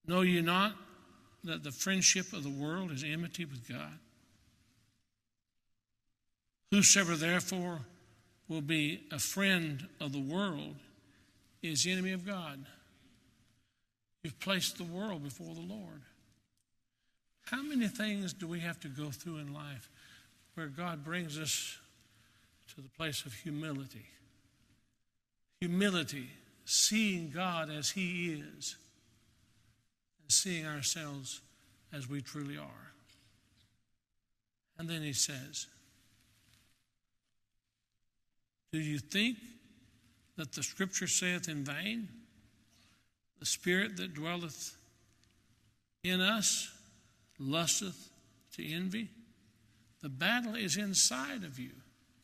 Know ye not that the friendship of the world is enmity with God? Whosoever therefore will be a friend of the world is the enemy of God. You've placed the world before the Lord. How many things do we have to go through in life where God brings us to the place of humility? Humility, seeing God as He is, and seeing ourselves as we truly are. And then He says, do you think that the Scripture saith in vain, the Spirit that dwelleth in us lusteth to envy? The battle is inside of you.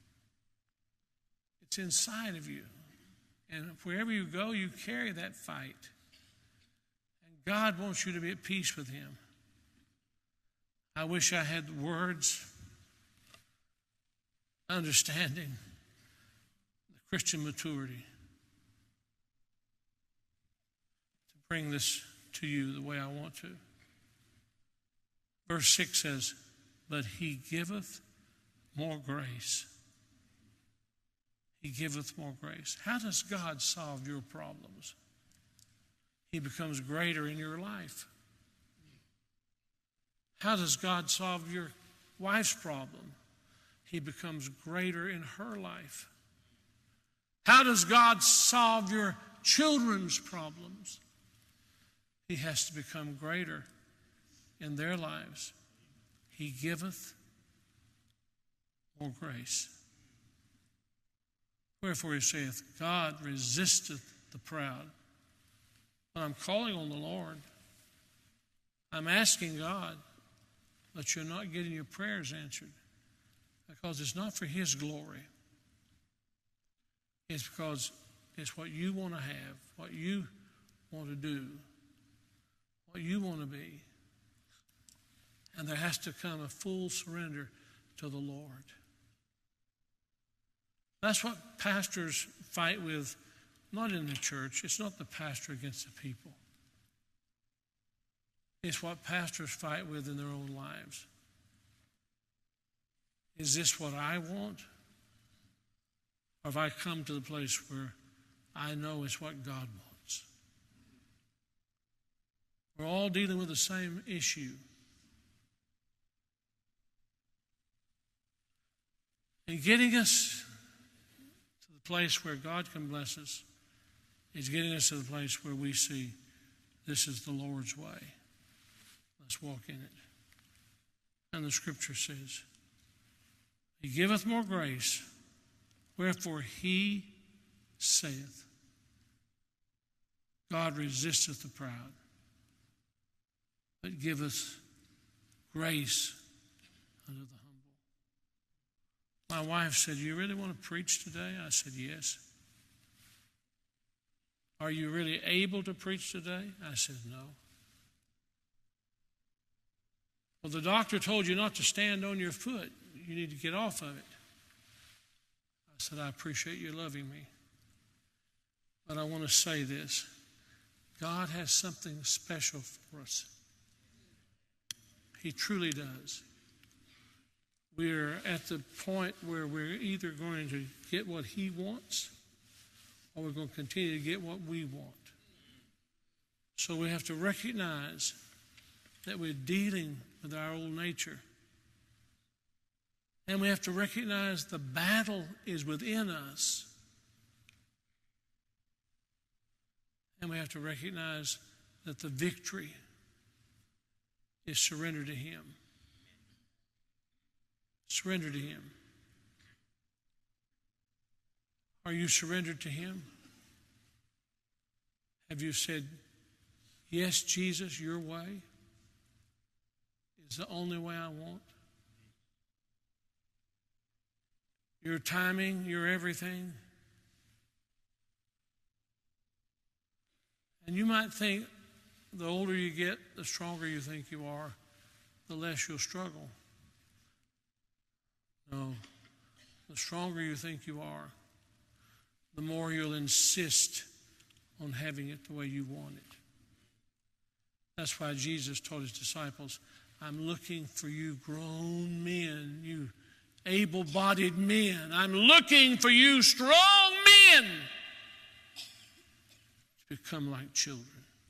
It's inside of you. And wherever you go, you carry that fight. And God wants you to be at peace with Him. I wish I had words, understanding the Christian maturity to bring this to you the way I want to. Verse 6 says, but He giveth more grace. He giveth more grace. How does God solve your problems? He becomes greater in your life. How does God solve your wife's problem? He becomes greater in her life. How does God solve your children's problems? He has to become greater in their lives. He giveth more grace. Wherefore He saith, God resisteth the proud. When I'm calling on the Lord, I'm asking God, but you're not getting your prayers answered because it's not for His glory. It's because it's what you want to have, what you want to do, what you want to be. And there has to come a full surrender to the Lord. That's what pastors fight with, not in the church. It's not the pastor against the people. It's what pastors fight with in their own lives. Is this what I want? Or have I come to the place where I know it's what God wants? We're all dealing with the same issue. And getting us to the place where God can bless us is getting us to the place where we see this is the Lord's way. Let's walk in it. And the Scripture says, He giveth more grace, wherefore He saith, God resisteth the proud, but giveth grace unto the humble. My wife said, you really want to preach today? I said, yes. Are you really able to preach today? I said, no. Well, the doctor told you not to stand on your foot. You need to get off of it. I said, I appreciate you loving me. But I want to say this. God has something special for us. He truly does. We're at the point where we're either going to get what He wants or we're going to continue to get what we want. So we have to recognize that we're dealing with our old nature. And we have to recognize the battle is within us. And we have to recognize that the victory is surrender to Him. Surrender to Him. Are you surrendered to Him? Have you said, yes, Jesus, your way is the only way I want? Your timing, your everything. And you might think the older you get, the stronger you think you are, the less you'll struggle. No, the stronger you think you are, the more you'll insist on having it the way you want it. That's why Jesus told his disciples, I'm looking for you grown men, you able-bodied men. I'm looking for you strong men to become like children.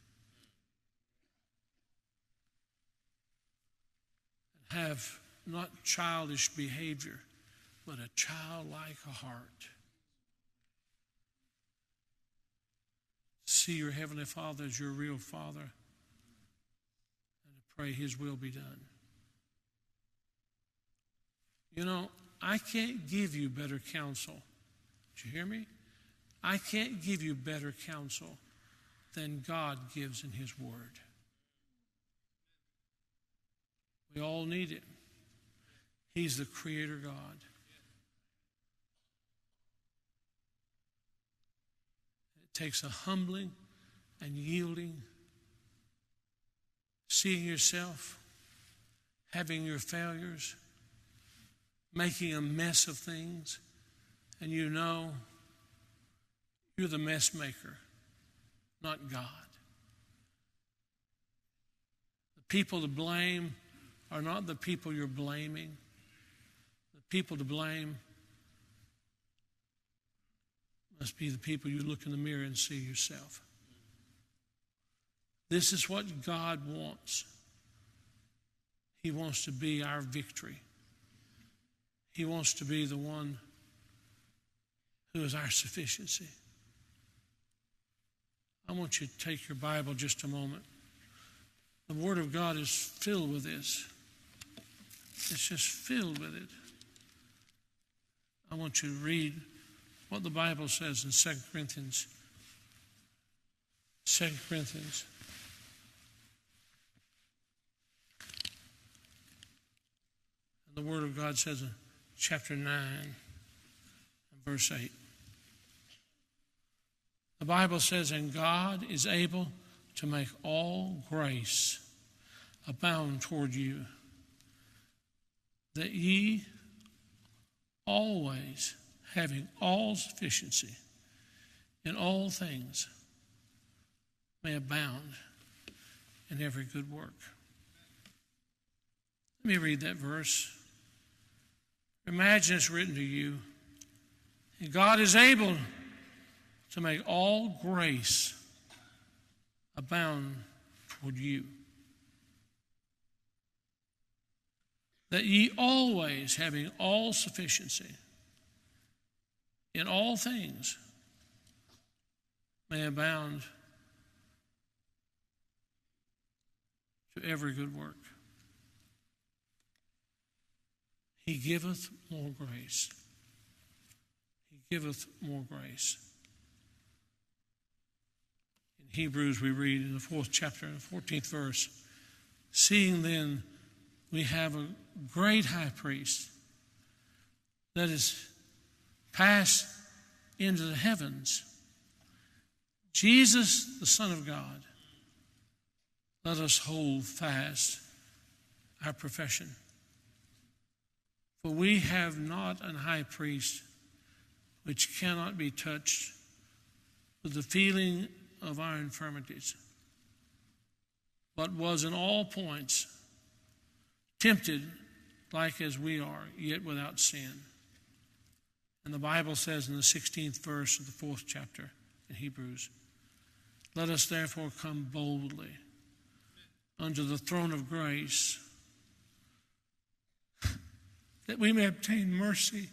And have not childish behavior, but a childlike heart. See your Heavenly Father as your real Father, and to pray His will be done. You know, I can't give you better counsel. Did you hear me? I can't give you better counsel than God gives in His Word. We all need it. He's the Creator God. It takes a humbling and yielding, seeing yourself, having your failures, making a mess of things, and you know you're the mess maker, not God. The people to blame are not the people you're blaming. The people to blame must be the people you look in the mirror and see yourself. This is what God wants. He wants to be our victory. He wants to be the one who is our sufficiency. I want you to take your Bible just a moment. The Word of God is filled with this. It's just filled with it. I want you to read what the Bible says in 2 Corinthians. 2 Corinthians. And the Word of God says in chapter 9 and verse 8. The Bible says, and God is able to make all grace abound toward you, that ye always, having all sufficiency in all things, may abound in every good work. Let me read that verse. Imagine it's written to you. And God is able to make all grace abound toward you, that ye always, having all sufficiency in all things, may abound to every good work. He giveth more grace. He giveth more grace. In Hebrews we read in the 4th chapter, and 14th verse, seeing then we have a great high priest that is passed into the heavens, Jesus, the Son of God, let us hold fast our profession. For we have not an high priest which cannot be touched with the feeling of our infirmities, but was in all points tempted like as we are, yet without sin. And the Bible says in the 16th verse of the 4th chapter in Hebrews, let us therefore come boldly unto the throne of grace, that we may obtain mercy.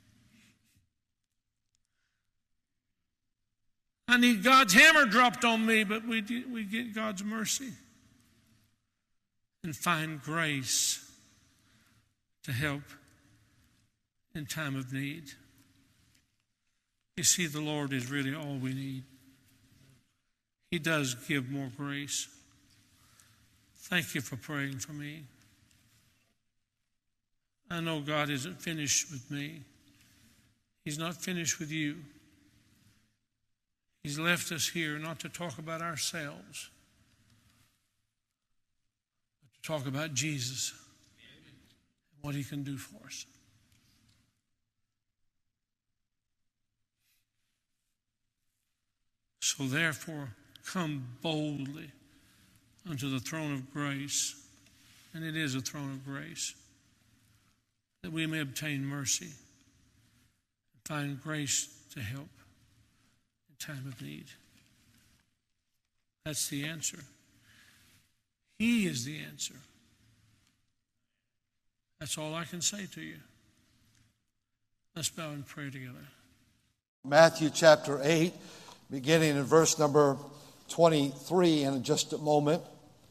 I need God's hammer dropped on me, but we get God's mercy and find grace to help in time of need. You see, the Lord is really all we need. He does give more grace. Thank you for praying for me. I know God isn't finished with me. He's not finished with you. He's left us here not to talk about ourselves, but to talk about Jesus and what He can do for us. So therefore, come boldly unto the throne of grace, and it is a throne of grace, that we may obtain mercy and find grace to help in time of need. That's the answer. He is the answer. That's all I can say to you. Let's bow and pray together. Matthew chapter 8, beginning in verse number 23 in just a moment.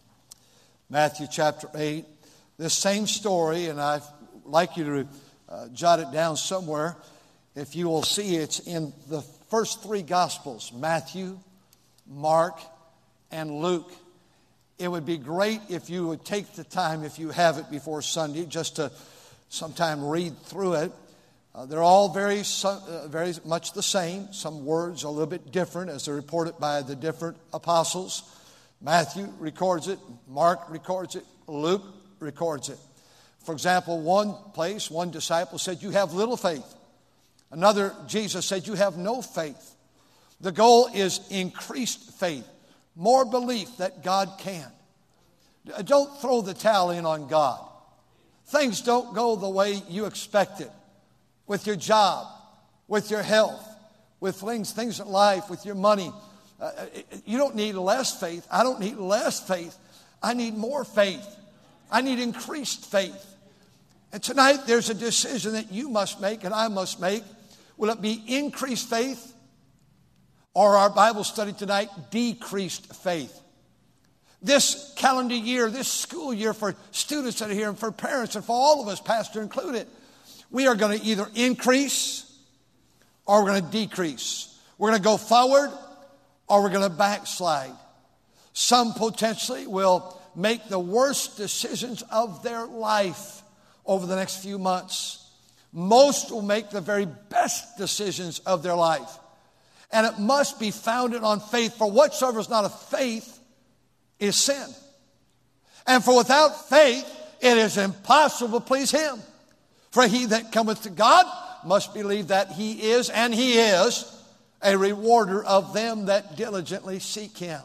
Matthew chapter 8. This same story, and I'd like you to jot it down somewhere. If you will see, it's in the first three Gospels, Matthew, Mark, and Luke. It would be great if you would take the time, if you have it before Sunday, just to sometime read through it. They're all very much the same. Some words are a little bit different as they're reported by the different apostles. Matthew records it, Mark records it, Luke records it. For example, one place, one disciple said, "You have little faith." Another, Jesus said, "You have no faith." The goal is increased faith, more belief that God can. Don't throw the towel in on God. Things don't go the way you expected. With your job, with your health, with things in life, with your money. You don't need less faith. I don't need less faith. I need more faith. I need increased faith. And tonight there's a decision that you must make and I must make. Will it be increased faith, or our Bible study tonight, decreased faith? This calendar year, this school year, for students that are here and for parents and for all of us, pastor included, we are going to either increase or we're going to decrease. We're going to go forward or we're going to backslide. Some potentially will make the worst decisions of their life over the next few months. Most will make the very best decisions of their life. And it must be founded on faith. For whatsoever is not of faith is sin. And for without faith, it is impossible to please Him. For he that cometh to God must believe that He is, and He is, a rewarder of them that diligently seek Him.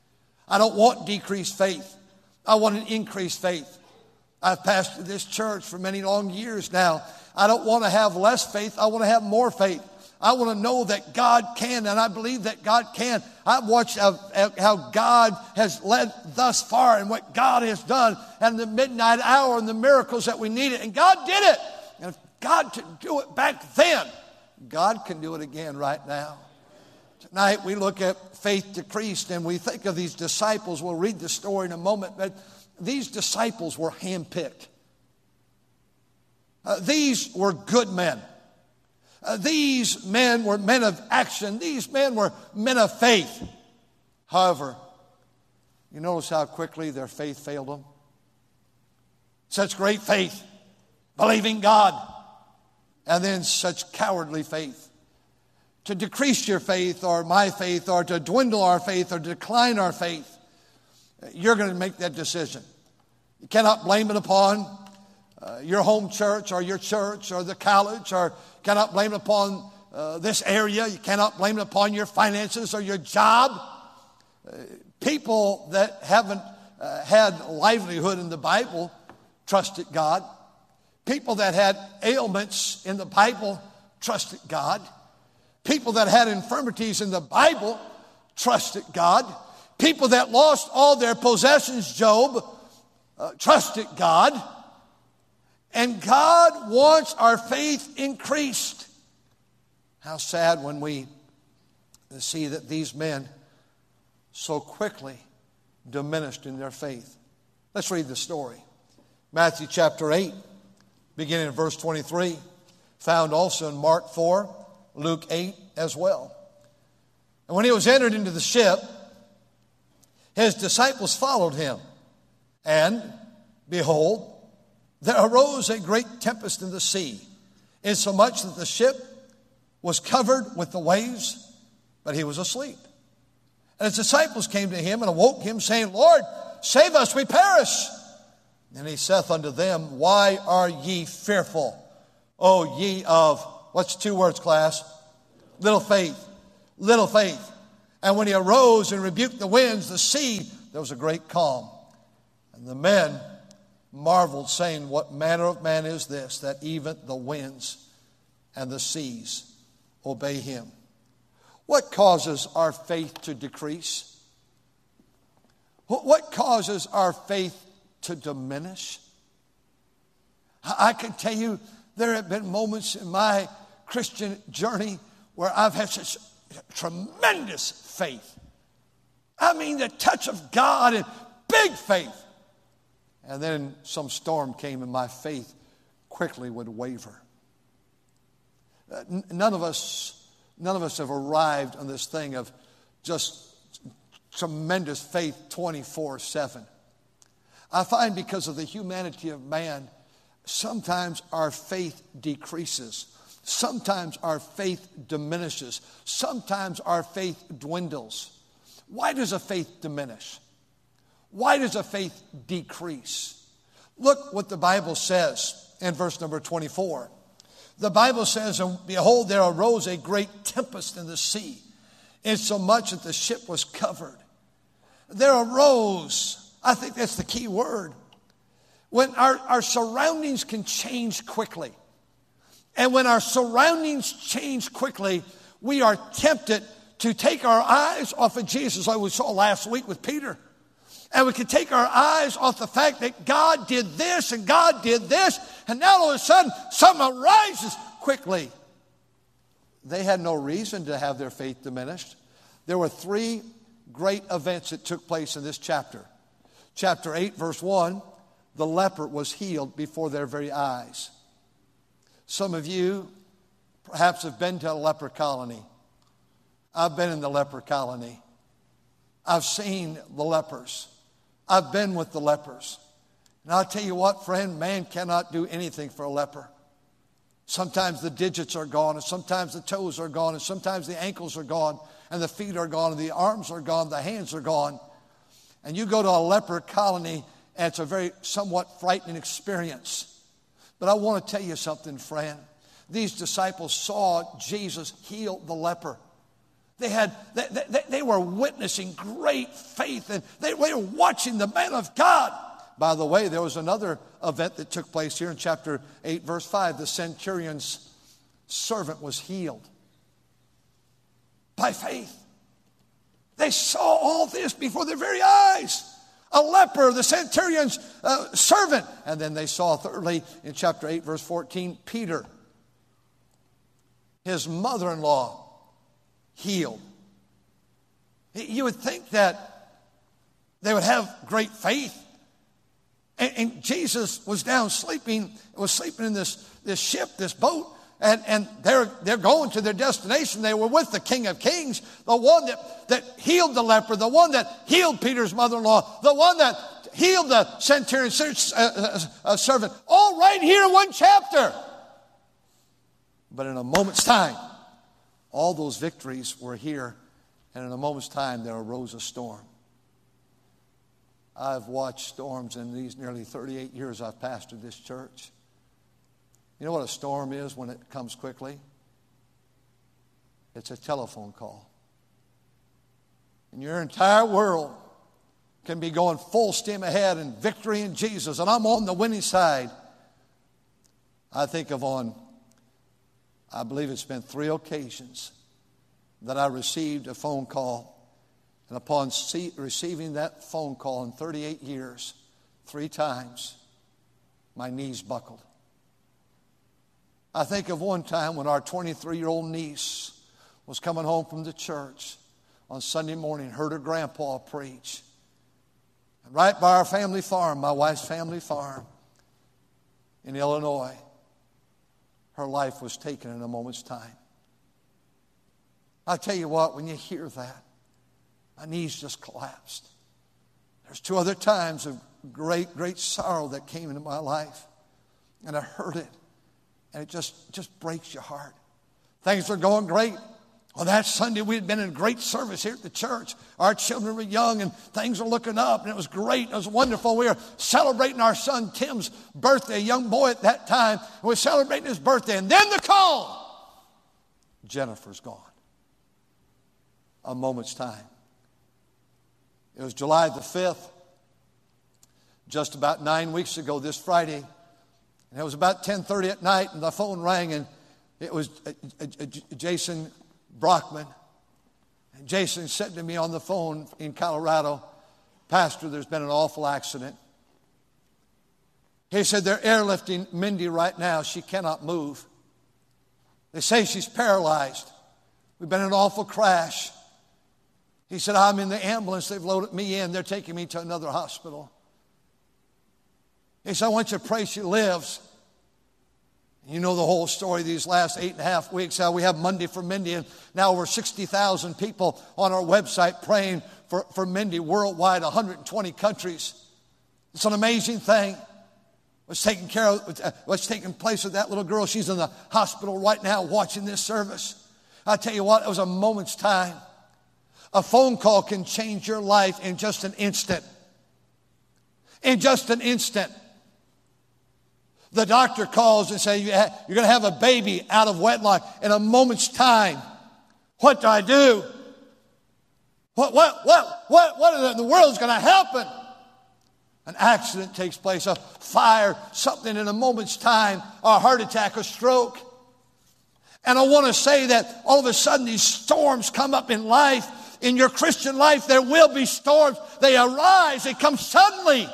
I don't want decreased faith. I want an increased faith. I've pastored this church for many long years now. I don't want to have less faith. I want to have more faith. I want to know that God can, and I believe that God can. I've watched how God has led thus far and what God has done, and the midnight hour and the miracles that we needed. And God did it. And if God could do it back then, God can do it again right now. Tonight we look at faith decreased, and we think of these disciples. We'll read the story in a moment, but these disciples were handpicked. These were good men. These men were men of action. These men were men of faith. However, you notice how quickly their faith failed them? Such great faith, believing God, and then such cowardly faith. To decrease your faith, or my faith, or to dwindle our faith, or decline our faith, you're going to make that decision. You cannot blame it upon your home church or the college, or cannot blame it upon this area. You cannot blame it upon your finances or your job. People that haven't had livelihood in the Bible trusted God. People that had ailments in the Bible trusted God. People that had infirmities in the Bible trusted God. People that lost all their possessions, Job, trusted God. And God wants our faith increased. How sad when we see that these men so quickly diminished in their faith. Let's read the story. Matthew chapter 8, beginning in verse 23, found also in Mark 4, Luke 8 as well. And when he was entered into the ship, his disciples followed him. And behold, there arose a great tempest in the sea, insomuch that the ship was covered with the waves, but he was asleep. And his disciples came to him and awoke him, saying, Lord, save us, we perish. And he saith unto them, Why are ye fearful, O ye of, what's 2 words, class? Little faith, little faith. And when he arose and rebuked the winds, the sea, there was a great calm. And the men marveled, saying, what manner of man is this, that even the winds and the seas obey him? What causes our faith to decrease? What causes our faith to diminish? I can tell you there have been moments in my Christian journey where I've had such tremendous faith. I mean, the touch of God and big faith. And then some storm came and my faith quickly would waver. None of us have arrived on this thing of just tremendous faith 24/7. I find because of the humanity of man, sometimes our faith decreases. Sometimes our faith diminishes. Sometimes our faith dwindles. Why does a faith diminish? Why does a faith decrease? Look what the Bible says in verse number 24. The Bible says, and behold, there arose a great tempest in the sea, insomuch that the ship was covered. There arose, I think that's the key word, when our surroundings can change quickly. And when our surroundings change quickly, we are tempted to take our eyes off of Jesus, like we saw last week with Peter. And we can take our eyes off the fact that God did this and God did this, and now all of a sudden something arises quickly. They had no reason to have their faith diminished. There were three great events that took place in this chapter. Chapter 8, verse 1, the leper was healed before their very eyes. Some of you perhaps have been to a leper colony. I've been in the leper colony. I've seen the lepers. I've been with the lepers. And I'll tell you what, friend, man cannot do anything for a leper. Sometimes the digits are gone, and sometimes the toes are gone, and sometimes the ankles are gone, and the feet are gone, and the arms are gone, the hands are gone. And you go to a leper colony, and it's a very somewhat frightening experience. But I want to tell you something, friend. These disciples saw Jesus heal the leper. They were witnessing great faith, and they were watching the man of God. By the way, there was another event that took place here in chapter 8, verse 5. The centurion's servant was healed by faith. They saw all this before their very eyes. A leper, the centurion's servant. And then they saw, thirdly, in chapter 8, verse 14, Peter, his mother-in-law, healed. You would think that they would have great faith. And Jesus was down sleeping in this ship, this boat, and they're going to their destination. They were with the King of Kings, the one that healed the leper, the one that healed Peter's mother-in-law, the one that healed the centurion's servant, all right here in one chapter. But in a moment's time, all those victories were here, and in a moment's time there arose a storm. I've watched storms in these nearly 38 years I've pastored this church. You know what a storm is when it comes quickly? It's a telephone call. And your entire world can be going full steam ahead in victory in Jesus, and I'm on the winning side. I think of I believe it's been 3 occasions that I received a phone call. And upon receiving that phone call in 38 years, 3 times, my knees buckled. I think of one time when our 23-year-old niece was coming home from the church on Sunday morning, heard her grandpa preach. And right by our family farm, my wife's family farm in Illinois, her life was taken in a moment's time. I tell you what, when you hear that, my knees just collapsed. There's 2 other times of great, great sorrow that came into my life. And I heard it. And it just breaks your heart. Things are going great. On that Sunday, we had been in great service here at the church. Our children were young and things were looking up. And it was great. It was wonderful. We were celebrating our son Tim's birthday, a young boy at that time. And we were celebrating his birthday. And then the call. Jennifer's gone. A moment's time. It was July the 5th, just about 9 weeks ago this Friday. And it was about 10:30 at night, and the phone rang, and it was Jason Brockman. And Jason said to me on the phone in Colorado, "Pastor, there's been an awful accident." He said, "They're airlifting Mindy right now. She cannot move. They say she's paralyzed. We've been in an awful crash." He said, "I'm in the ambulance. They've loaded me in. They're taking me to another hospital." He said, "I want you to pray she lives." You know the whole story these last 8.5 weeks, how we have Monday for Mindy, and now over 60,000 people on our website praying for Mindy worldwide, 120 countries. It's an amazing thing. What's taking place with that little girl. She's in the hospital right now watching this service. I tell you what, it was a moment's time. A phone call can change your life in just an instant. In just an instant. The doctor calls and says, "You're going to have a baby out of wedlock in a moment's time. What do I do? What in the world is going to happen?" An accident takes place, a fire, something in a moment's time, a heart attack, a stroke. And I want to say that all of a sudden these storms come up in life. In your Christian life, there will be storms. They arise. They come suddenly.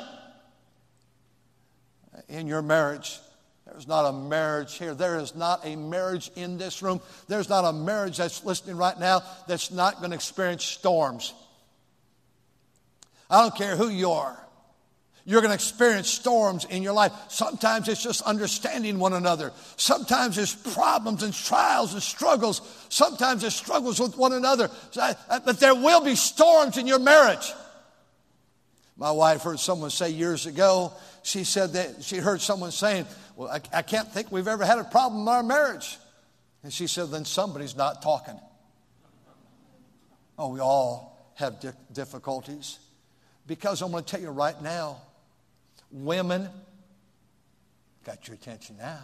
In your marriage, there's not a marriage here. There is not a marriage in this room. There's not a marriage that's listening right now that's not going to experience storms. I don't care who you are. You're going to experience storms in your life. Sometimes it's just understanding one another. Sometimes there's problems and trials and struggles. Sometimes there's struggles with one another. But there will be storms in your marriage. My wife heard someone say years ago, she said that she heard someone saying, "Well, I can't think we've ever had a problem in our marriage." And she said, "Then somebody's not talking." Oh, we all have difficulties. Because I'm going to tell you right now, women, got your attention now.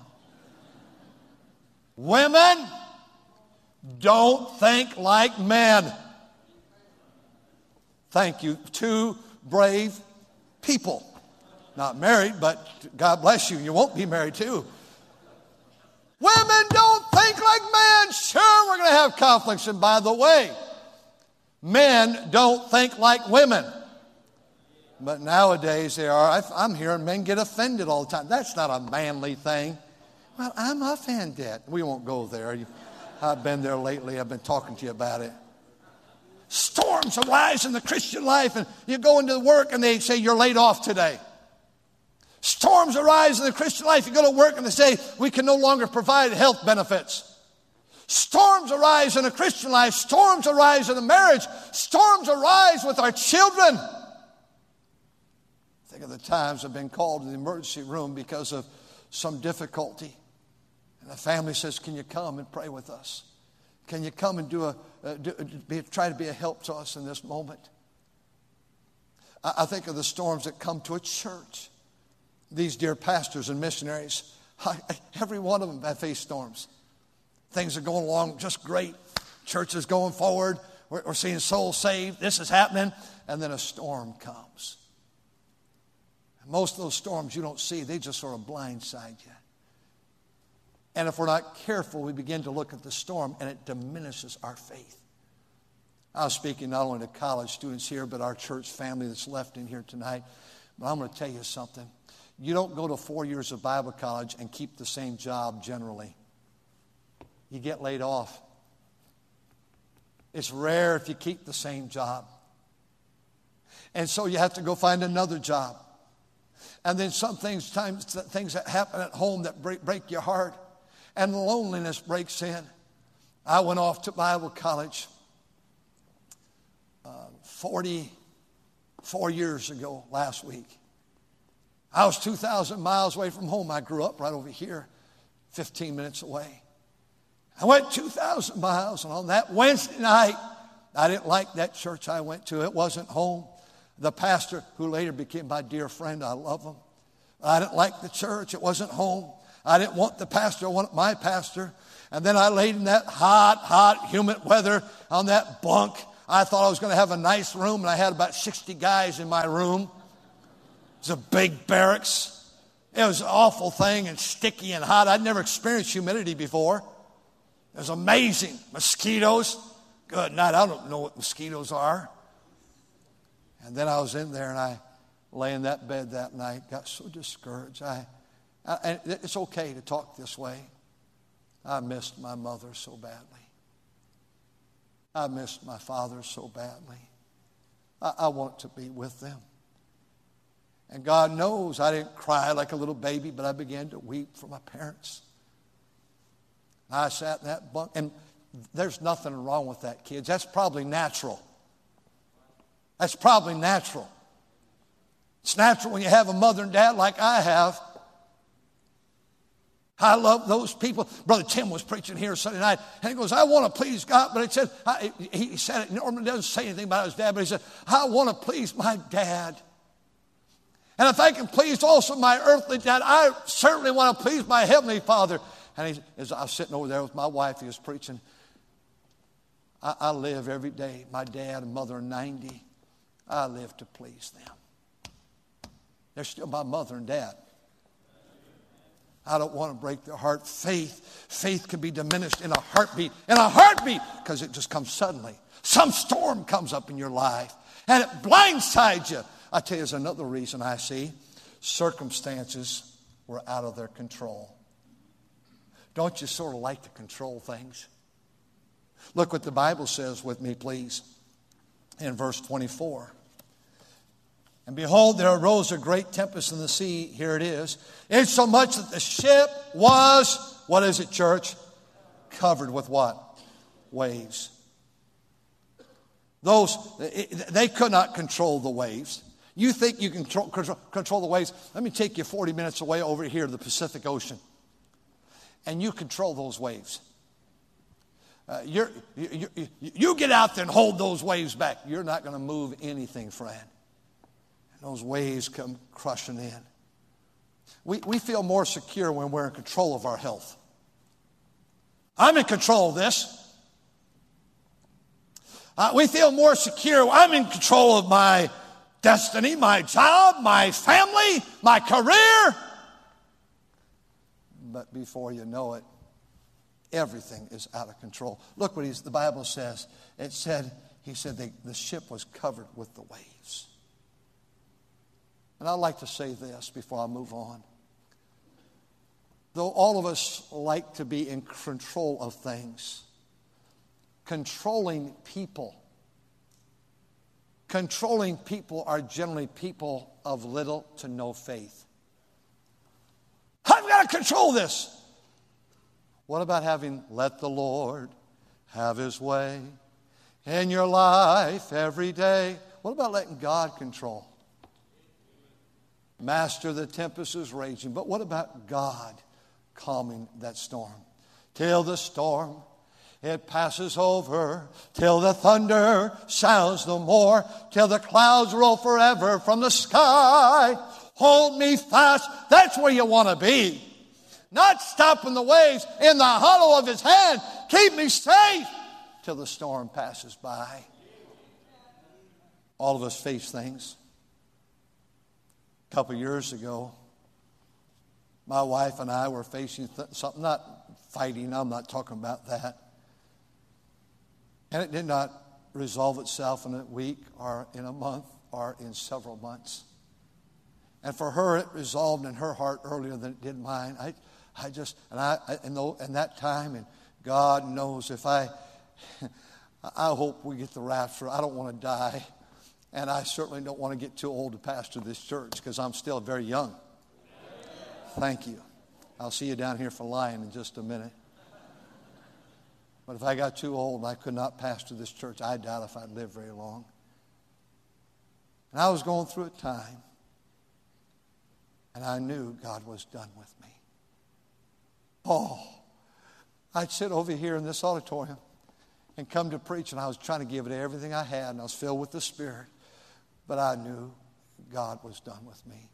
Women don't think like men. Thank you. Two brave people. Not married, but God bless you. You won't be married too. Women don't think like men. Sure, we're going to have conflicts. And by the way, men don't think like women. But nowadays they are. I'm hearing men get offended all the time. That's not a manly thing. Well, I'm offended. We won't go there. I've been there lately. I've been talking to you about it. Storms arise in the Christian life, and you go into work and they say you're laid off today. Storms arise in the Christian life. You go to work and they say we can no longer provide health benefits. Storms arise in a Christian life. Storms arise in a marriage. Storms arise with our children. Think of the times I've been called to the emergency room because of some difficulty. And the family says, "Can you come and pray with us? Can you come and try to be a help to us in this moment?" I think of the storms that come to a church. These dear pastors and missionaries, every one of them have faced storms. Things are going along just great. Church is going forward. We're seeing souls saved. This is happening. And then a storm comes. Most of those storms you don't see. They just sort of blindside you. And if we're not careful, we begin to look at the storm and it diminishes our faith. I was speaking not only to college students here, but our church family that's left in here tonight. But I'm going to tell you something. You don't go to 4 years of Bible college and keep the same job generally. You get laid off. It's rare if you keep the same job. And so you have to go find another job. And then things that happen at home that break your heart. And loneliness breaks in. I went off to Bible college 44 years ago last week. I was 2,000 miles away from home. I grew up right over here, 15 minutes away. I went 2,000 miles, and on that Wednesday night, I didn't like that church I went to. It wasn't home. The pastor, who later became my dear friend, I love him. I didn't like the church. It wasn't home. I didn't want the pastor. I wanted my pastor. And then I laid in that hot, humid weather on that bunk. I thought I was going to have a nice room, and I had about 60 guys in my room. It was a big barracks. It was an awful thing and sticky and hot. I'd never experienced humidity before. It was amazing. Mosquitoes. Good night. I don't know what mosquitoes are. And then I was in there, and I lay in that bed that night, got so discouraged. And it's okay to talk this way. I missed my mother so badly. I missed my father so badly. I want to be with them. And God knows I didn't cry like a little baby, but I began to weep for my parents. I sat in that bunk, and there's nothing wrong with that, kids. That's probably natural. That's probably natural. It's natural when you have a mother and dad like I have. I love those people. Brother Tim was preaching here Sunday night, and he goes, I want to please God. But he said it, normally doesn't say anything about his dad, but he said, I want to please my dad. And if I can please also my earthly dad, I certainly want to please my heavenly Father. And as I was sitting over there with my wife, he was preaching. I live every day. My dad and mother are 90. I live to please them. They're still my mother and dad. I don't want to break their heart. Faith can be diminished in a heartbeat. In a heartbeat, because it just comes suddenly. Some storm comes up in your life, and it blindsides you. I tell you, there's another reason I see. Circumstances were out of their control. Don't you sort of like to control things? Look what the Bible says with me, please, in verse 24. And behold, there arose a great tempest in the sea. Here it is. Insomuch that the ship was, what is it, church? Covered with what? Waves. They could not control the waves. You think you can control the waves? Let me take you 40 minutes away over here to the Pacific Ocean. And you control those waves. You get out there and hold those waves back. You're not going to move anything, friend. And those waves come crushing in. We feel more secure when we're in control of our health. I'm in control of this. We feel more secure. I'm in control of my destiny, my job, my family, my career. But before you know it, everything is out of control. Look what the Bible says. He said the ship was covered with the waves. And I'd like to say this before I move on. Though all of us like to be in control of things, controlling people are generally people of little to no faith. I've got to control this. What about having let the Lord have his way in your life every day? What about letting God control? Master, the tempest is raging. But what about God calming that storm? Till the storm it passes over, till the thunder sounds no more, till the clouds roll forever from the sky. Hold me fast. That's where you want to be. Not stopping the waves in the hollow of his hand. Keep me safe till the storm passes by. All of us face things. A couple years ago, my wife and I were facing something, not fighting, I'm not talking about that. And it did not resolve itself in a week or in a month or in several months. And for her, it resolved in her heart earlier than it did mine. In that time, and God knows if I hope we get the rapture. I don't want to die. And I certainly don't want to get too old to pastor this church because I'm still very young. Thank you. I'll see you down here for Lion in just a minute. But if I got too old and I could not pastor this church, I doubt if I'd live very long. And I was going through a time, and I knew God was done with me. Oh, I'd sit over here in this auditorium and come to preach, and I was trying to give it everything I had, and I was filled with the Spirit. But I knew God was done with me.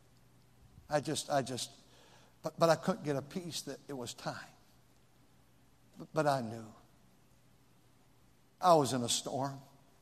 But I couldn't get a peace that it was time. But I knew. I was in a storm.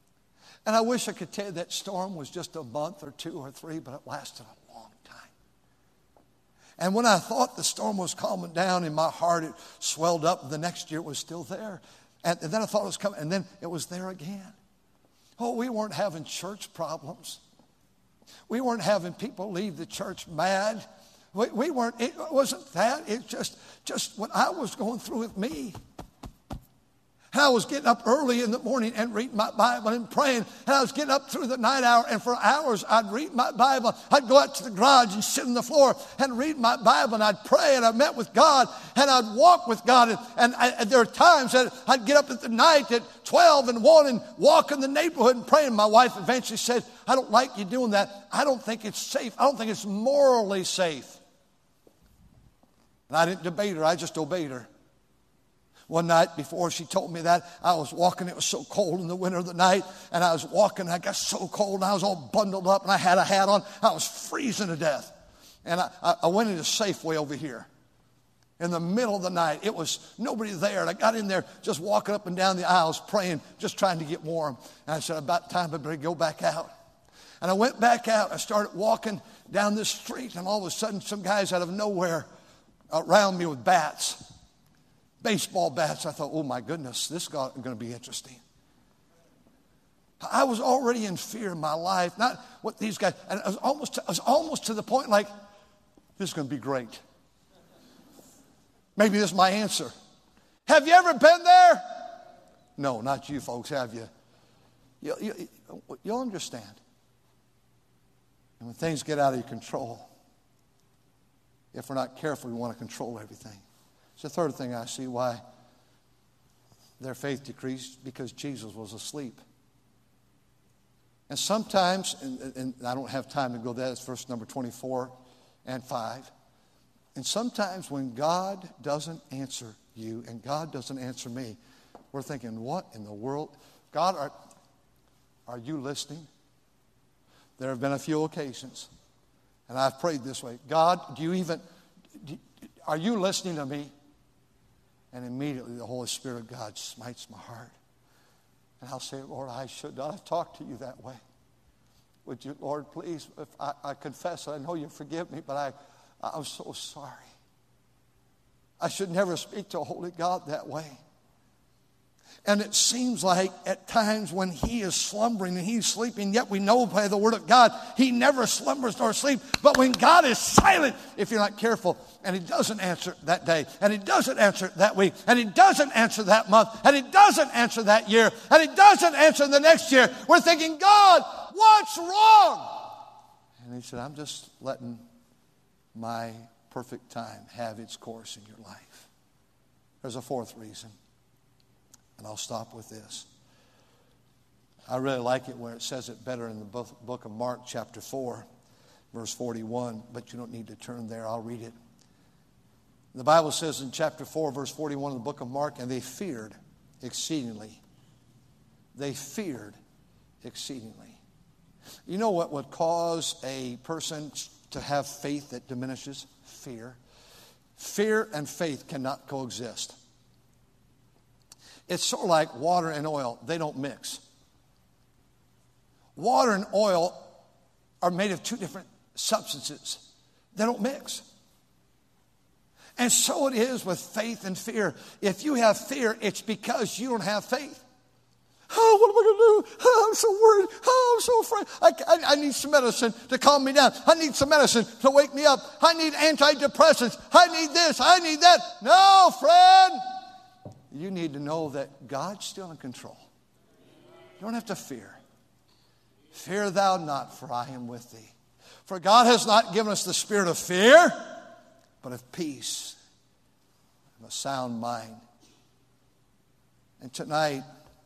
And I wish I could tell you that storm was just a month or 2 or 3, but it lasted a long time. And when I thought the storm was calming down in my heart, it swelled up. The next year it was still there. And then I thought it was coming, and then it was there again. Oh, we weren't having church problems. We weren't having people leave the church mad. We weren't, it wasn't that. It's just what I was going through with me. And I was getting up early in the morning and reading my Bible and praying. And I was getting up through the night hour, and for hours I'd read my Bible. I'd go out to the garage and sit on the floor and read my Bible, and I'd pray, and I met with God, and I'd walk with God. And there are times that I'd get up at the night at 12 and 1 and walk in the neighborhood and pray. And my wife eventually said, I don't like you doing that. I don't think it's safe. I don't think it's morally safe. And I didn't debate her. I just obeyed her. One night before she told me that, I was walking. It was so cold in the winter of the night. And I was walking. I got so cold. And I was all bundled up. And I had a hat on. I was freezing to death. And I went into Safeway over here. In the middle of the night. It was nobody there. And I got in there just walking up and down the aisles praying, just trying to get warm. And I said, about time I better go back out. And I went back out. I started walking down this street. And all of a sudden, some guys out of nowhere around me with bats. Baseball bats. I thought, oh my goodness, this is going to be interesting. I was already in fear in my life, not what these guys, and I was almost to the point like, this is going to be great. Maybe this is my answer. Have you ever been there? No, not you folks, have you? You'll understand. And when things get out of your control, if we're not careful, we want to control everything. It's the third thing I see why their faith decreased, because Jesus was asleep. And sometimes, and I don't have time to go there, it's verse number 24 and 5. And sometimes when God doesn't answer you and God doesn't answer me, we're thinking, what in the world? God, are you listening? There have been a few occasions, and I've prayed this way. God, are you listening to me? And immediately the Holy Spirit of God smites my heart. And I'll say, Lord, I should not have talked to you that way. Would you, Lord, please, if I confess, I know you forgive me, but I'm so sorry. I should never speak to a holy God that way. And it seems like at times when he is slumbering and he's sleeping, yet we know by the word of God, he never slumbers nor sleeps. But when God is silent, if you're not careful, and he doesn't answer that day, and he doesn't answer that week, and he doesn't answer that month, and he doesn't answer that year, and he doesn't answer the next year, we're thinking, God, what's wrong? And he said, I'm just letting my perfect time have its course in your life. There's a fourth reason. And I'll stop with this. I really like it where it says it better in the book of Mark chapter 4, verse 41. But you don't need to turn there. I'll read it. The Bible says in chapter 4, verse 41 of the book of Mark, and they feared exceedingly. They feared exceedingly. You know what would cause a person to have faith that diminishes? Fear. Fear and faith cannot coexist. It's sort of like water and oil. They don't mix. Water and oil are made of two different substances. They don't mix. And so it is with faith and fear. If you have fear, it's because you don't have faith. Oh, what am I going to do? Oh, I'm so worried. Oh, I'm so afraid. I need some medicine to calm me down. I need some medicine to wake me up. I need antidepressants. I need this. I need that. No, friend. You need to know that God's still in control. You don't have to fear. Fear thou not, for I am with thee. For God has not given us the spirit of fear, but of peace and a sound mind. And tonight,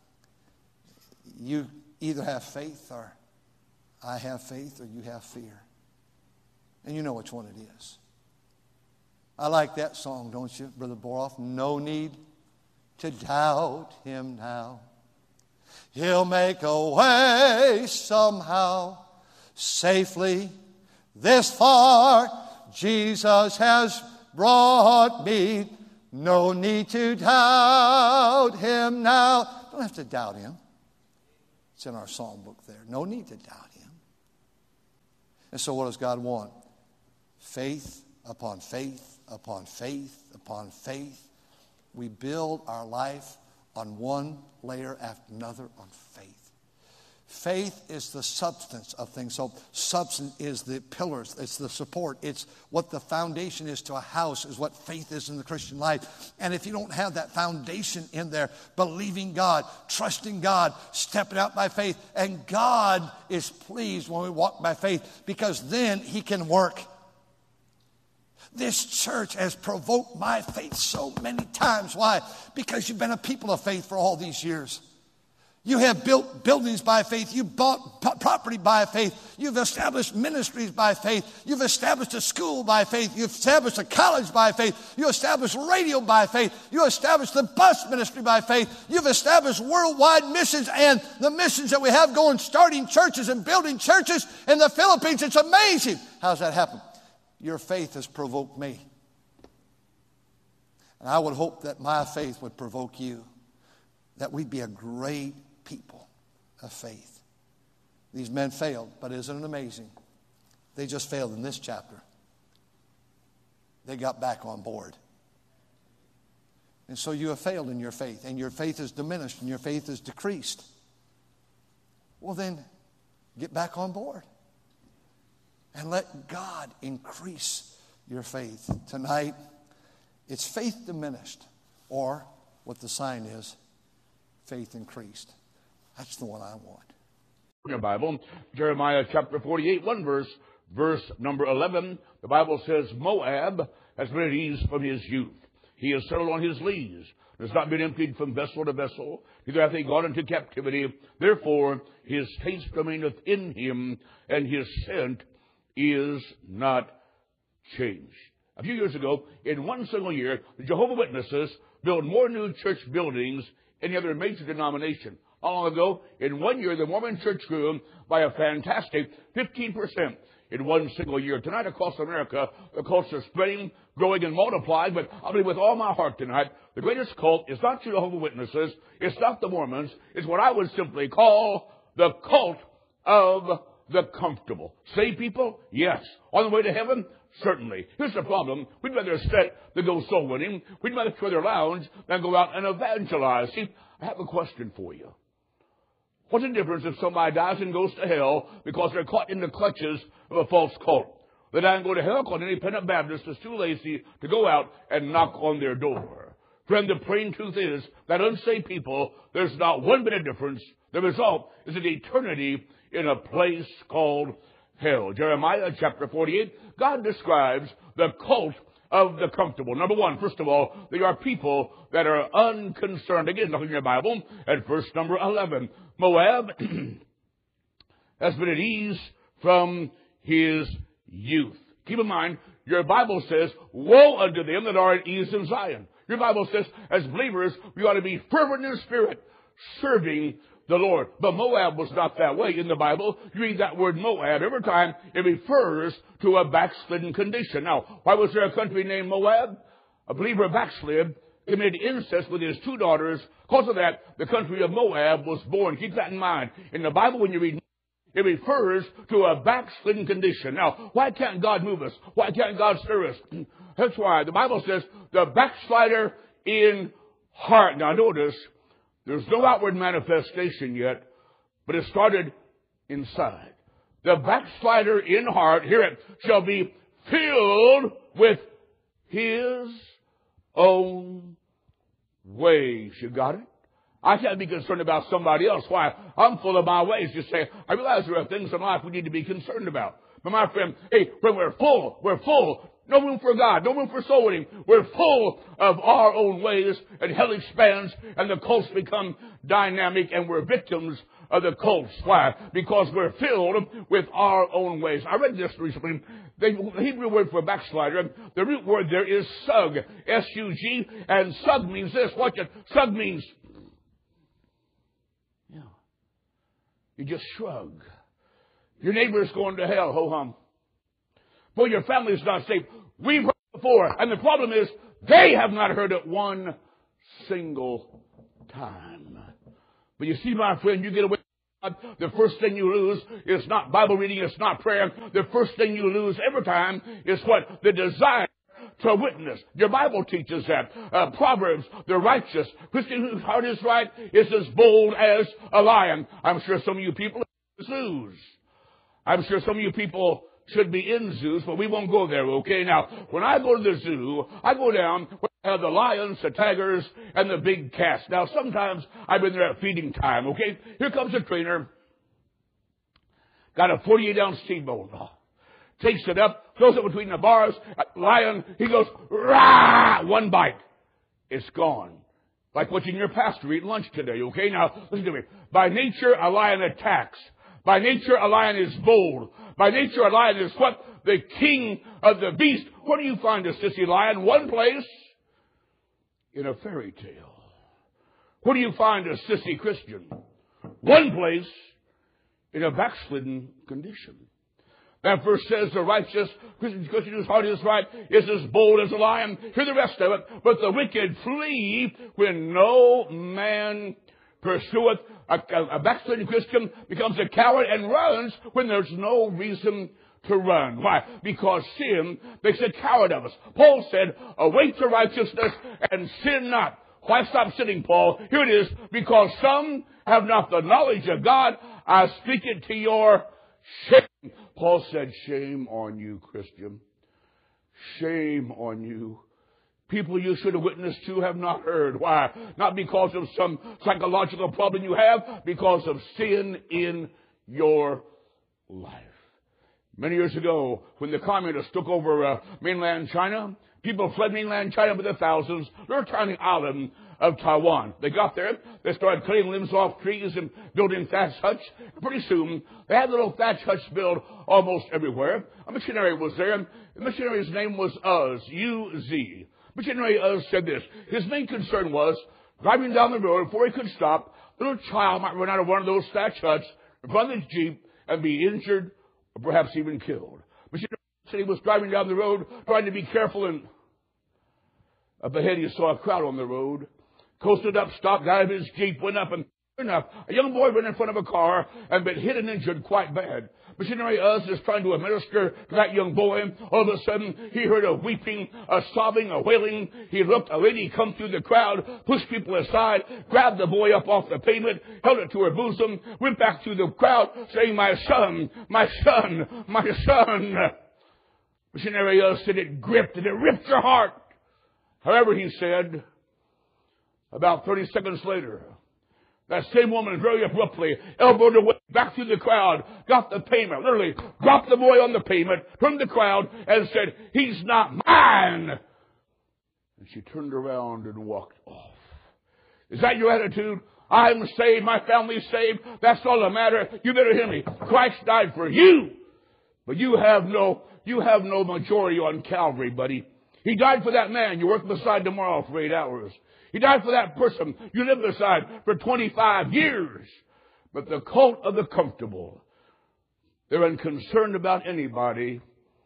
you either have faith, or I have faith, or you have fear. And you know which one it is. I like that song, don't you, Brother Boroff? No need to doubt him now. He'll make a way somehow, safely this far. Jesus has brought me. No need to doubt him now. Don't have to doubt him. It's in our psalm book there. No need to doubt him. And so what does God want? Faith upon faith upon faith upon faith. We build our life on one layer after another on faith. Faith is the substance of things. So substance is the pillars. It's the support. It's what the foundation is to a house is what faith is in the Christian life. And if you don't have that foundation in there, believing God, trusting God, stepping out by faith, and God is pleased when we walk by faith because then he can work. This church has provoked my faith so many times. Why? Because you've been a people of faith for all these years. You have built buildings by faith. You bought property by faith. You've established ministries by faith. You've established a school by faith. You've established a college by faith. You established radio by faith. You established the bus ministry by faith. You've established worldwide missions and the missions that we have going, starting churches and building churches in the Philippines. It's amazing. How's that happen? Your faith has provoked me. And I would hope that my faith would provoke you, that we'd be a great people of faith. These men failed, but isn't it amazing? They just failed in this chapter. They got back on board. And so you have failed in your faith, and your faith is diminished, and your faith is decreased. Well, then, get back on board. And let God increase your faith. Tonight, it's faith diminished, or what the sign is, faith increased. That's the one I want. In your Bible, Jeremiah chapter 48, one verse number 11, the Bible says, Moab has been at ease from his youth. He has settled on his lees. Has not been emptied from vessel to vessel. Neither hath he gone into captivity. Therefore, his taste remaineth in him, and his scent is not changed. A few years ago, in one single year, the Jehovah's Witnesses built more new church buildings than any other major denomination. How long ago? In 1 year, the Mormon church grew by a fantastic 15% in one single year. Tonight, across America, the cults are spreading, growing, and multiplying. But I'll believe with all my heart tonight, the greatest cult is not Jehovah's Witnesses. It's not the Mormons. It's what I would simply call the cult of the comfortable. Saved people? Yes. On the way to heaven? Certainly. Here's the problem. We'd rather sit than go soul winning. We'd rather further lounge than go out and evangelize. See, I have a question for you. What's the difference if somebody dies and goes to hell because they're caught in the clutches of a false cult? They die and go to hell because an independent Baptist is too lazy to go out and knock on their door. Friend, the plain truth is that unsaved people, there's not one bit of difference. The result is an eternity in a place called hell. Jeremiah chapter 48, God describes the cult of the comfortable. Number one, first of all, they are people that are unconcerned. Again, look in your Bible at verse number 11. Moab has been at ease from his youth. Keep in mind, your Bible says, woe unto them that are at ease in Zion. Your Bible says, as believers, we ought to be fervent in spirit, serving the Lord. But Moab was not that way. In the Bible, you read that word Moab every time, it refers to a backslidden condition. Now, why was there a country named Moab? A believer backslid, committed incest with his two daughters. Because of that, the country of Moab was born. Keep that in mind. In the Bible, when you read, it refers to a backslidden condition. Now, why can't God move us? Why can't God stir us? That's why the Bible says the backslider in heart. Now, notice, there's no outward manifestation yet, but it started inside. The backslider in heart, hear it, shall be filled with his own ways. You got it? I can't be concerned about somebody else. Why? I'm full of my ways. You say, I realize there are things in life we need to be concerned about. But my friend, hey, when we're full. No room for God. No room for soul winning. We're full of our own ways, and hell expands, and the cults become dynamic, and we're victims of the cults. Why? Because we're filled with our own ways. I read this recently. The Hebrew word for backslider, the root word there is sug, S-U-G, and sug means this. Watch it. Sug means, you just shrug. Your neighbor's going to hell, ho-hum. Boy, your family's not safe. We've heard it before. And the problem is, they have not heard it one single time. But you see, my friend, you get away the first thing you lose is not Bible reading, it's not prayer. The first thing you lose every time is what? The desire to witness. Your Bible teaches that. Proverbs, the righteous, Christian whose heart is right, is as bold as a lion. I'm sure some of you people are zoos. I'm sure some of you people should be in zoos, but we won't go there, okay? Now, when I go to the zoo, I go down where I have the lions, the tigers, and the big cats. Now, sometimes I've been there at feeding time, okay? Here comes a trainer. Got a 48-ounce T-bone. Takes it up, throws it between the bars. Lion, he goes, rah! One bite. It's gone. Like watching your pastor eat lunch today, okay? Now, listen to me. By nature, a lion attacks. By nature, a lion is bold. By nature, a lion is what? The king of the beast. Where do you find a sissy lion? One place. In a fairy tale. Where do you find a sissy Christian? One place. In a backslidden condition. That verse says the righteous Christian whose heart is right is as bold as a lion. Hear the rest of it. But the wicked flee when no man pursueth. A backslidden Christian becomes a coward and runs when there's no reason to run. Why? Because sin makes a coward of us. Paul said, await to righteousness and sin not. Why stop sinning, Paul? Here it is. Because some have not the knowledge of God. I speak it to your shame. Paul said, shame on you, Christian. Shame on you. People you should have witnessed to have not heard. Why? Not because of some psychological problem you have, because of sin in your life. Many years ago, when the communists took over mainland China, people fled mainland China by the thousands. They're tiny island of Taiwan. They got there, they started cutting limbs off trees and building thatch huts. Pretty soon, they had little thatch huts built almost everywhere. A missionary was there. The missionary's name was Uz, U-Z. Missionary Uz said this. His main concern was, driving down the road, before he could stop, a little child might run out of one of those thatch huts in front of his Jeep and be injured or perhaps even killed. Missionary said he was driving down the road, trying to be careful, and up ahead he saw a crowd on the road. Coasted up, stopped, got out of his Jeep, went up, and sure enough, a young boy ran in front of a car and been hit and injured quite bad. Missionary Uz is trying to administer to that young boy. All of a sudden, he heard a weeping, a sobbing, a wailing. He looked, a lady come through the crowd, pushed people aside, grabbed the boy up off the pavement, held it to her bosom, went back through the crowd, saying, my son, my son, my son. Missionary Uz said it gripped and it ripped her heart. However, he said, about 30 seconds later, that same woman very abruptly elbowed her way back through the crowd, got the payment, literally dropped the boy on the pavement, turned the crowd, and said, he's not mine. And she turned around and walked off. Is that your attitude? I'm saved, my family's saved, that's all that matters. You better hear me. Christ died for you. But you have no majority on Calvary, buddy. He died for that man you work beside tomorrow for 8 hours. He died for that person you live beside for 25 years. But the cult of the comfortable, they're unconcerned about anybody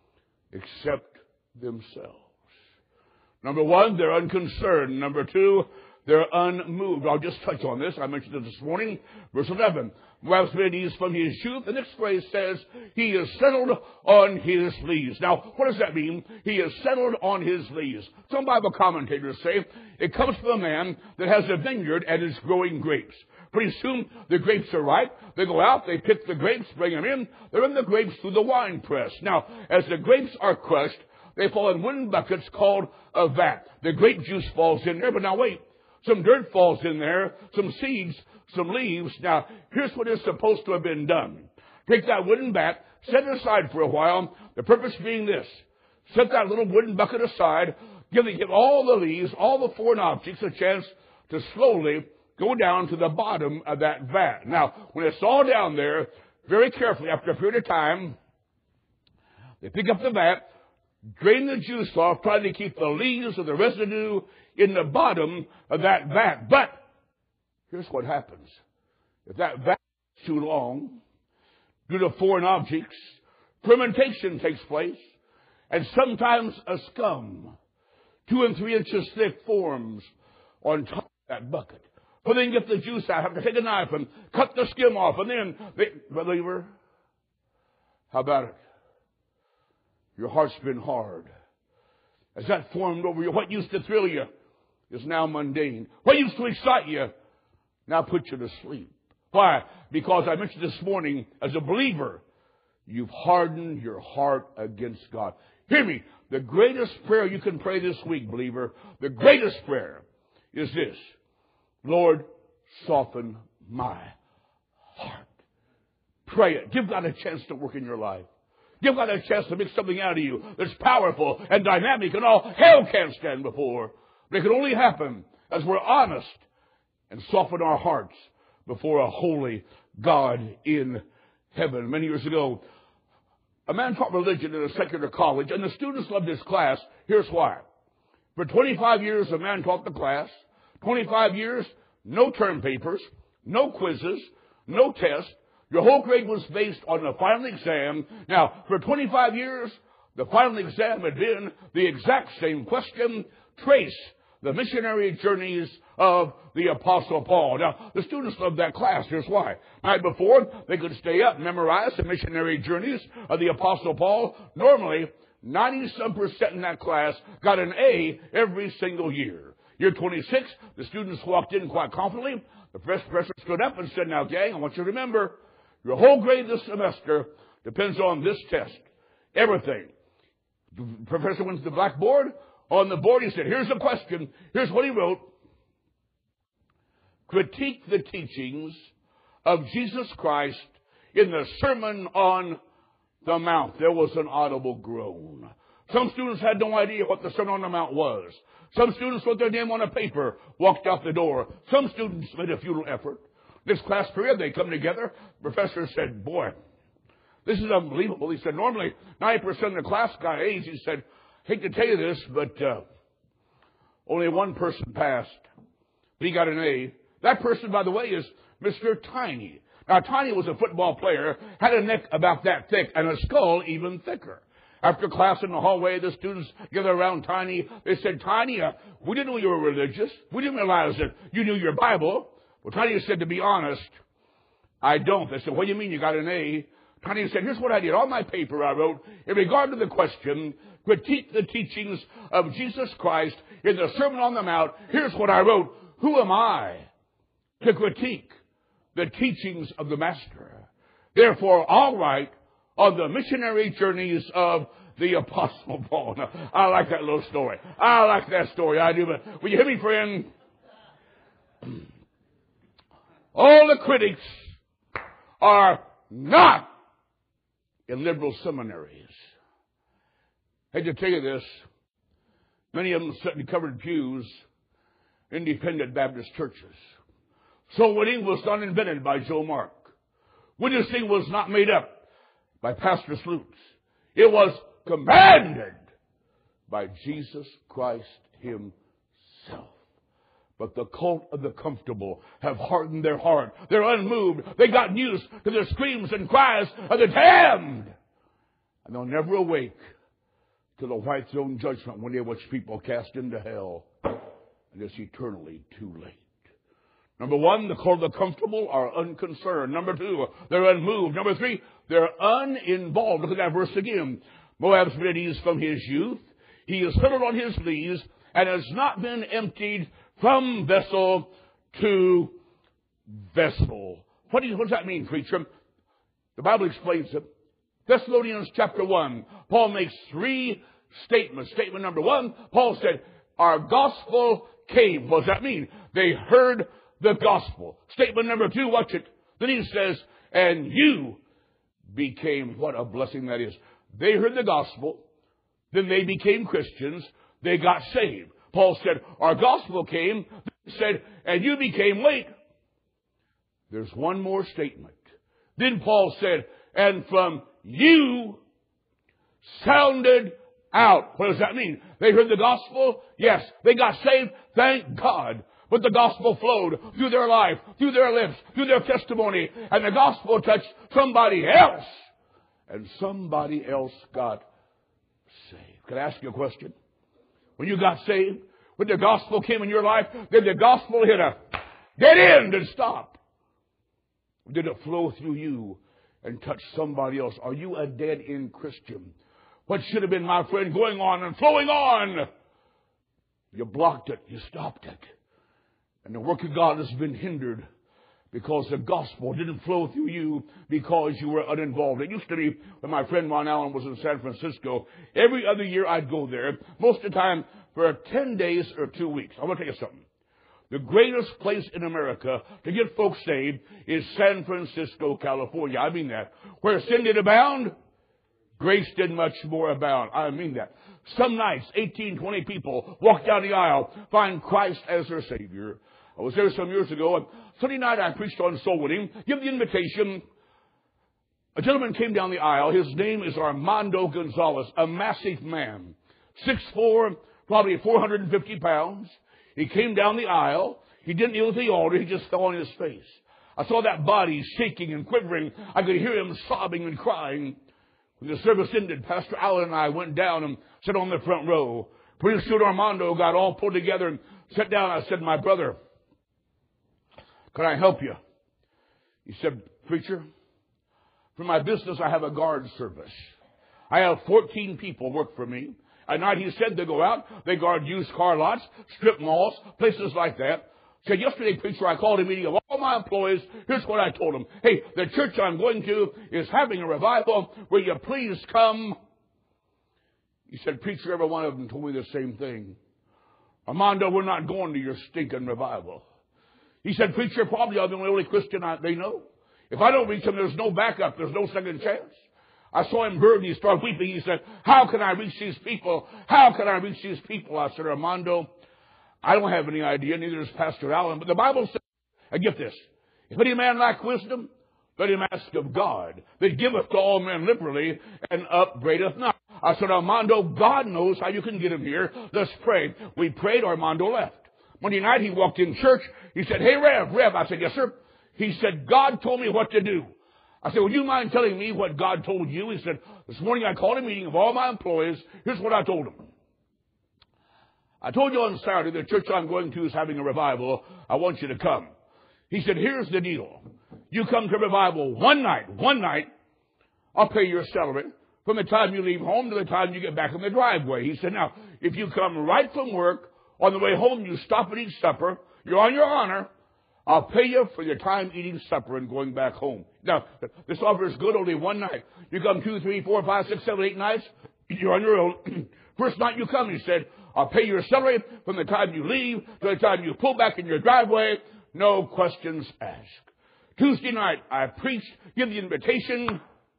except themselves. Number one, they're unconcerned. Number two, they're unmoved. I'll just touch on this. I mentioned it this morning. Verse 11. Moab's been at ease from his youth. The next phrase says, he is settled on his lees. Now, what does that mean? He is settled on his lees. Some Bible commentators say it comes from a man that has a vineyard and is growing grapes. Pretty soon, the grapes are ripe. They go out, they pick the grapes, bring them in. They're in the grapes through the wine press. Now, as the grapes are crushed, they fall in wooden buckets called a vat. The grape juice falls in there, but now wait. Some dirt falls in there, some seeds, some leaves. Now, here's what is supposed to have been done. Take that wooden bat, set it aside for a while. The purpose being this. Set that little wooden bucket aside. Give all the leaves, all the foreign objects a chance to slowly go down to the bottom of that vat. Now, when it's all down there, very carefully, after a period of time, they pick up the vat, drain the juice off, trying to keep the leaves or the residue in the bottom of that vat. But here's what happens. If that vat is too long, due to foreign objects, fermentation takes place, and sometimes a scum, 2 and 3 inches thick, forms on top of that bucket. Well, then get the juice out. Have to take a knife and cut the skin off. And then, believer, how about it? Your heart's been hard. Has that formed over you? What used to thrill you is now mundane. What used to excite you now put you to sleep. Why? Because I mentioned this morning, as a believer, you've hardened your heart against God. Hear me. The greatest prayer you can pray this week, believer, the greatest prayer is this. Lord, soften my heart. Pray it. Give God a chance to work in your life. Give God a chance to make something out of you that's powerful and dynamic and all hell can't stand before. But it can only happen as we're honest and soften our hearts before a holy God in heaven. Many years ago, a man taught religion in a secular college, and the students loved his class. Here's why. For 25 years, a man taught the class. 25 years, no term papers, no quizzes, no tests. Your whole grade was based on the final exam. Now, for 25 years, the final exam had been the exact same question. Trace the missionary journeys of the Apostle Paul. Now, the students loved that class. Here's why. Night before, they could stay up and memorize the missionary journeys of the Apostle Paul. Normally, 90-some% in that class got an A every single year. Year 26, the students walked in quite confidently. The professor stood up and said, now, gang, I want you to remember, your whole grade this semester depends on this test. Everything. The professor went to the blackboard. On the board, he said, here's the question. Here's what he wrote. Critique the teachings of Jesus Christ in the Sermon on the Mount. There was an audible groan. Some students had no idea what the Sermon on the Mount was. Some students wrote their name on a paper, walked out the door. Some students made a futile effort. This class period, they come together. The professor said, boy, this is unbelievable. He said, normally 90% of the class got A's. He said, hate to tell you this, but only one person passed. But he got an A. That person, by the way, is Mr. Tiny. Now, Tiny was a football player, had a neck about that thick, and a skull even thicker. After class in the hallway, the students gathered around Tiny. They said, Tiny, we didn't know you were religious. We didn't realize that you knew your Bible. Well, Tiny said, to be honest, I don't. They said, what do you mean you got an A? Tiny said, here's what I did. On my paper I wrote, in regard to the question, critique the teachings of Jesus Christ in the Sermon on the Mount. Here's what I wrote. Who am I to critique the teachings of the Master? Therefore, I'll write on the missionary journeys of the Apostle Paul. Now, I like that little story. I like that story. I do. But will you hear me, friend? All the critics are not in liberal seminaries. I hate to tell you this. Many of them sit in covered pews, independent Baptist churches. Soul winning was not invented by Joe Mark. Witnessing was not made up by Pastor Sleuths. It was commanded by Jesus Christ himself. But the cult of the comfortable have hardened their heart. They're unmoved. They got used to the screams and cries of the damned. And they'll never awake to the white throne judgment when they watch people cast into hell. And it's eternally too late. Number one, the cult of the comfortable are unconcerned. Number two, they're unmoved. Number three, they're uninvolved. Look at that verse again. Moab's been at ease from his youth. He is settled on his lees and has not been emptied from vessel to vessel. What does that mean, preacher? The Bible explains it. Thessalonians chapter 1, Paul makes three statements. Statement number one, Paul said, our gospel came. What does that mean? They heard the gospel. Statement number two, watch it. Then he says, and you became, what a blessing that is. They heard the gospel. Then they became Christians. They got saved. Paul said, our gospel came. He said, and you became, wait. There's one more statement. Then Paul said, and from you sounded out. What does that mean? They heard the gospel? Yes. They got saved? Thank God. But the gospel flowed through their life, through their lips, through their testimony. And the gospel touched somebody else. And somebody else got saved. Can I ask you a question? When you got saved, when the gospel came in your life, did the gospel hit a dead end and stop? Did it flow through you and touch somebody else? Are you a dead end Christian? What should have been, my friend, going on and flowing on, you blocked it, you stopped it. And the work of God has been hindered because the gospel didn't flow through you because you were uninvolved. It used to be when my friend Ron Allen was in San Francisco, every other year I'd go there, most of the time for 10 days or 2 weeks. I want to tell you something. The greatest place in America to get folks saved is San Francisco, California. I mean that. Where sin did abound, grace did much more abound. I mean that. Some nights, 18, 20 people walk down the aisle, find Christ as their Savior. I was there some years ago, and Sunday night I preached on soul winning. Give the invitation. A gentleman came down the aisle. His name is Armando Gonzalez, a massive man. 6'4", probably 450 pounds. He came down the aisle. He didn't kneel at the altar. He just fell on his face. I saw that body shaking and quivering. I could hear him sobbing and crying. When the service ended, Pastor Allen and I went down and sat on the front row. Pretty soon Armando got all pulled together and sat down. I said, my brother, can I help you? He said, preacher, for my business I have a guard service. I have 14 people work for me. At night, he said, they go out, they guard used car lots, strip malls, places like that. Said, yesterday, preacher, I called a meeting of all my employees. Here's what I told them. Hey, the church I'm going to is having a revival. Will you please come? He said, preacher, every one of them told me the same thing. Armando, we're not going to your stinking revival. He said, preacher, probably I'm the only Christian they know. If I don't reach them, there's no backup. There's no second chance. I saw him burden. He started weeping. He said, how can I reach these people? How can I reach these people? I said, Armando, I don't have any idea. Neither does Pastor Allen. But the Bible says, and get this, if any man lack wisdom, let him ask of God, that giveth to all men liberally and upbraideth not. I said, Armando, God knows how you can get him here. Let's pray. We prayed. Armando left. Monday night, he walked in church. He said, hey, Rev. I said, yes, sir. He said, God told me what to do. I said, would you mind telling me what God told you? He said, this morning I called a meeting of all my employees. Here's what I told them. I told you on Saturday the church I'm going to is having a revival. I want you to come. He said, here's the deal. You come to revival one night, I'll pay your salary from the time you leave home to the time you get back in the driveway. He said, now, if you come right from work, on the way home you stop and eat supper, you're on your honor, I'll pay you for your time eating supper and going back home. Now, this offer is good only one night. You come 2, 3, 4, 5, 6, 7, 8 nights, you're on your own. First night you come, he said, I'll pay your salary from the time you leave to the time you pull back in your driveway. No questions asked. Tuesday night, I preached, give the invitation.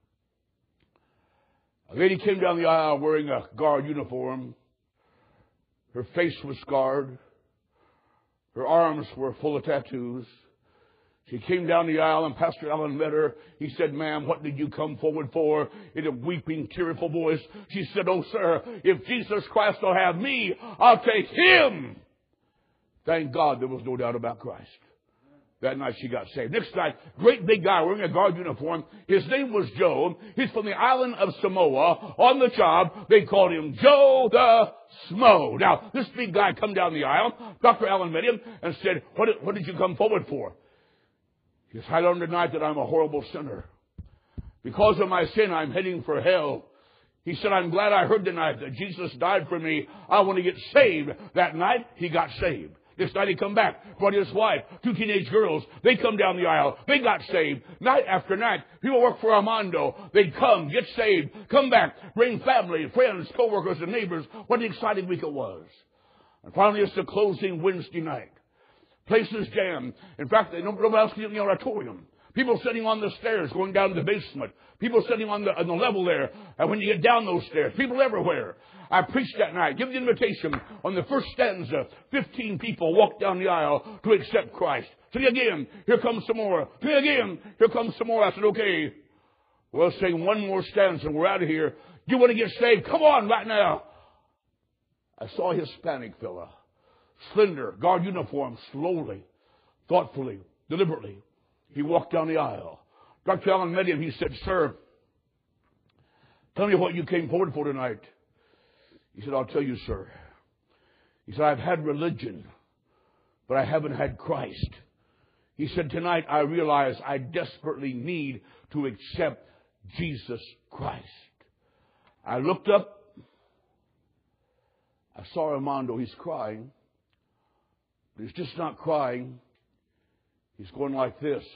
A lady came down the aisle wearing a guard uniform. Her face was scarred. Her arms were full of tattoos. She came down the aisle and Pastor Allen met her. He said, ma'am, what did you come forward for? In a weeping, tearful voice. She said, oh, sir, if Jesus Christ will have me, I'll take him. Thank God there was no doubt about Christ. That night she got saved. Next night, great big guy wearing a guard uniform. His name was Joe. He's from the island of Samoa. On the job, they called him Joe the Smo. Now, this big guy come down the aisle. Dr. Allen met him and said, what did you come forward for? He said, I learned tonight that I'm a horrible sinner. Because of my sin, I'm heading for hell. He said, I'm glad I heard tonight that Jesus died for me. I want to get saved. That night, he got saved. This night he come back, brought his wife, 2 teenage girls. They come down the aisle. They got saved. Night after night, people work for Armando. They'd come, get saved, come back, bring family, friends, co-workers, and neighbors. What an exciting week it was. And finally, it's the closing Wednesday night. Places jammed. In fact, nobody else could get in the auditorium. People sitting on the stairs going down to the basement. People sitting on the level there. And when you get down those stairs, people everywhere. I preached that night. Give the invitation. On the first stanza, 15 people walked down the aisle to accept Christ. Say again, here comes some more. Say again, here comes some more. I said, okay, we'll sing one more stanza and we're out of here. You want to get saved? Come on right now. I saw a Hispanic fella. Slender, guard uniform, slowly, thoughtfully, deliberately. He walked down the aisle. Dr. Allen met him. He said, sir, tell me what you came forward for tonight. He said, I'll tell you, sir. He said, I've had religion, but I haven't had Christ. He said, tonight I realize I desperately need to accept Jesus Christ. I looked up. I saw Armando. He's crying. But he's just not crying. He's going like this.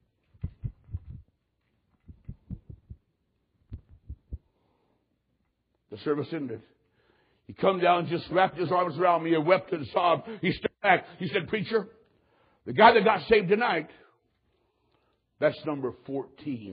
The service ended. He come down, just wrapped his arms around me and wept and sobbed. He stepped back. He said, preacher, the guy that got saved tonight, that's number 14.